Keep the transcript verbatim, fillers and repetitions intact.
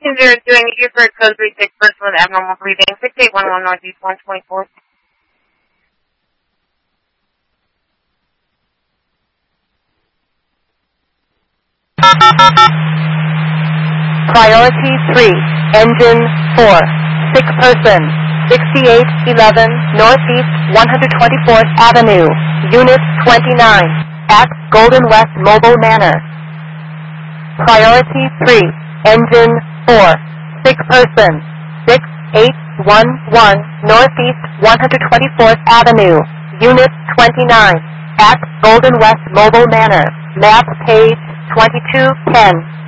Zero two, I need you for a code three six person with abnormal breathing. six eight one one Northeast one twenty-four. Priority three, engine four, sick person, sixty-eight eleven Northeast one hundred twenty-fourth Avenue, Unit twenty-nine, at Golden West Mobile Manor. Priority three, engine four, sick person, six eight one one Northeast one hundred twenty-fourth Avenue, Unit twenty-nine, at Golden West Mobile Manor, map page twenty-two ten.